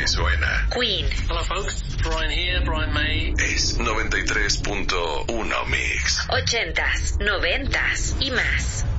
suena. Queen. Hello folks, Brian here, Brian May. Es 93.1 Mix. 80s, 90s y más.